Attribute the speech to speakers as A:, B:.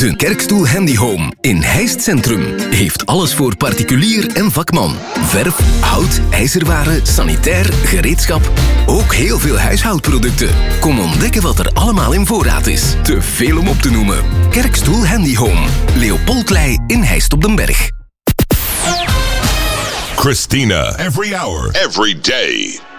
A: De Kerkstoel Handy Home in Heist Centrum heeft alles voor particulier en vakman. Verf, hout, ijzerwaren, sanitair, gereedschap. Ook heel veel huishoudproducten. Kom ontdekken wat er allemaal in voorraad is. Te veel om op te noemen. Kerkstoel Handy Home. Leopoldlei in Heist op den Berg.
B: Christina. Every hour. Every day.